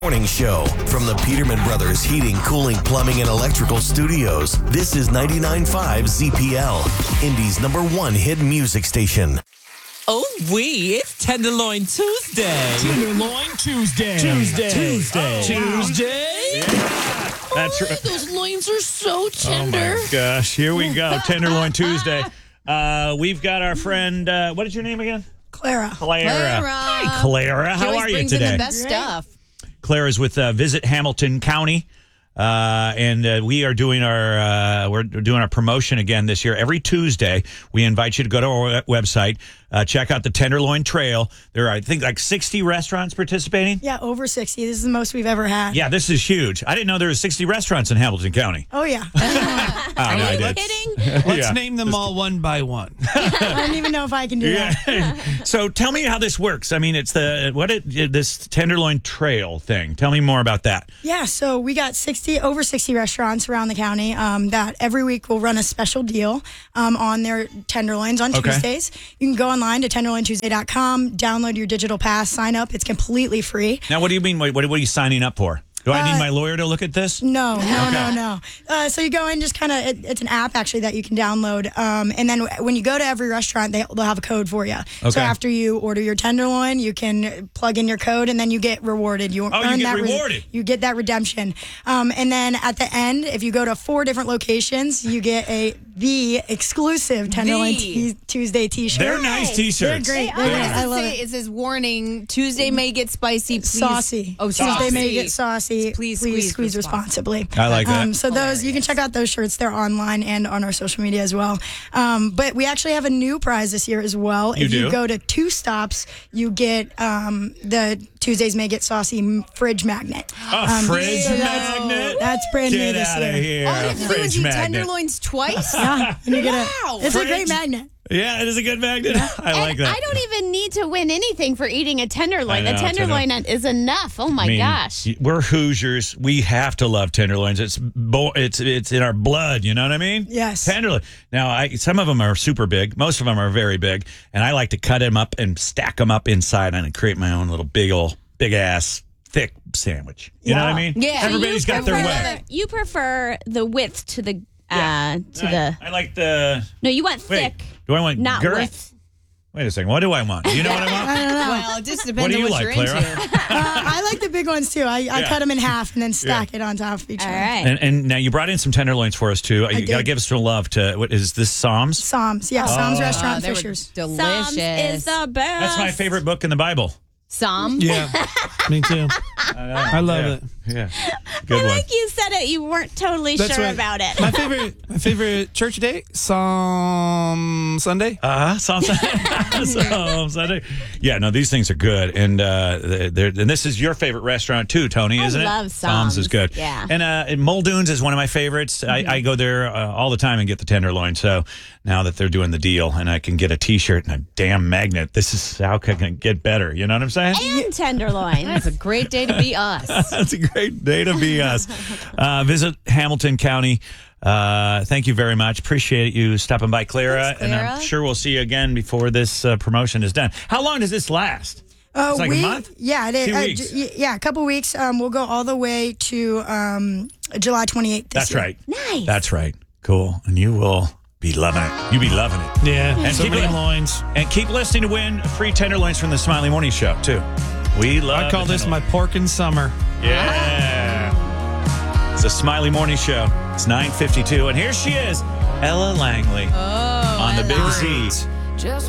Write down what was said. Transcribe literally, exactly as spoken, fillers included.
Morning Show from the Peterman Brothers Heating, Cooling, Plumbing, and Electrical Studios. This is ninety-nine point five Z P L, Indy's number one hit music station. Oh, we, it's Tenderloin Tuesday. Tenderloin Tuesday. Tuesday. Tuesday. Oh, Tuesday. Yeah. That's right. Those loins are so tender. Oh, my gosh. Here we go. Tenderloin Tuesday. Uh, we've got our friend, uh, what is your name again? Clara. Clara. Clara. Hi, Clara. She How always are you brings in today? the best stuff. Clara's with uh, Visit Hamilton County. Uh, and uh, we are doing our uh, we're doing our promotion again this year. Every Tuesday, we invite you to go to our website, uh, check out the Tenderloin Trail. There are, I think, like sixty restaurants participating. Yeah, over sixty. This is the most we've ever had. Yeah, this is huge. I didn't know there were sixty restaurants in Hamilton County. Oh, yeah. Oh, no, I did. Kidding? Let's Yeah. name them all one by one. I don't even know if I can do that. Yeah. So tell me how this works. I mean, it's the what it this Tenderloin Trail thing. Tell me more about that. Yeah, so we got sixty over sixty restaurants around the county um, that every week will run a special deal um, on their tenderloins on Okay. Tuesdays. You can go online to tenderloin tuesday dot com, download your digital pass, sign up. It's completely free. Now, what do you mean? What, what are you signing up for? Do I need Uh, my lawyer to look at this? No, no, no, no. Uh, so you go in, just kind of, it, it's an app actually that you can download. Um, and then when you go to every restaurant, they, they'll have a code for you. Okay. So after you order your tenderloin, you can plug in your code and then you get rewarded. You Oh, you earn get that re- rewarded. you get that redemption. Um, and then at the end, if you go to four different locations, you get a the exclusive Tenderloin The. T- Tuesday T-shirt. They're nice T-shirts. They're great. Hey, They're all great. it I does love say, it. it says, warning, Tuesday may get spicy, please. Saucy. Oh, Tuesday saucy. may get saucy. Please Please, squeeze squeeze, responsibly. I like that. Um, so those you can check out those shirts. They're online and on our social media as well. Um, but we actually have a new prize this year as well. You if do? you go to two stops, you get um, the Tuesdays May Get Saucy fridge magnet. A Um, fridge so that's- magnet? That's brand new Get this out year. of here. All you A have to do fridge is eat magnet. tenderloins twice? Yeah, and you get Wow. a. It's a Fridge? great magnet. Yeah, it is a good magnet. I like and that. I don't even need to win anything for eating a tenderloin. I know, the tenderloin is enough. Oh my I mean, gosh. we're Hoosiers. We have to love tenderloins. It's bo- it's it's in our blood. You know what I mean? Yes. Tenderloin. Now, I, some of them are super big. Most of them are very big, and I like to cut them up and stack them up inside and create my own little big old big ass thick sandwich. You know what I mean? Yeah. Everybody's you got their prefer- way. You prefer the width to the uh to I, the I like the. no. You want Wait, thick, do I want not girth? width. Wait a second. What do I want? Do you know what I want? Well, it just depends What do on you what like, you're Clara? into. Uh, I like the big ones too. I, I Yeah. cut them in half and then stack it on top of each All other. right. And, and now you brought in some tenderloins for us too. You did. got to give us some love to what is this Psalms? Psalms, yeah, Psalms Oh, Restaurant they were Fishers. delicious. Psalms is the best. That's my favorite book in the Bible. Psalm? Yeah, me too. I love yeah. it. Yeah, good I one. like you said it. You weren't totally That's sure right. about it. My favorite, my favorite church day, Psalm Sunday. Uh huh. Psalm Psalm Sunday. Yeah, no, these things are good, and uh, they're, and this is your favorite restaurant too, Tony, I isn't it? love is Psalms. good. Yeah. and uh, and Muldoon's is one of my favorites. I, I go there uh, all the time and get the tenderloin. So now that they're doing the deal, and I can get a T-shirt and a damn magnet, this is how can it get better? You know what I'm saying? And tenderloin. That's a great day to be us. That's a great day to be us. Uh, visit Hamilton County. Uh, thank you very much. Appreciate you stopping by, Clara. Thanks, And I'm Clara. sure we'll see you again before this uh, promotion is done. How long does this last? Uh, It's like a we, month? Yeah, it is. Few Uh, weeks. j- y- yeah, a couple weeks. Um, we'll go all the way to um, July twenty-eighth. This That's year. right. Nice. That's right. Cool. And you will be loving it. You'll be loving it. Yeah, And so keep many it- loins. And keep listening to win free tenderloins from the Smiley Morning Show, too. We love I call the this my tenderloin. pork in summer. Yeah. It's a Smiley Morning Show. It's nine fifty-two. And here she is, Ella Langley Oh, on the I Big love Z. it. Just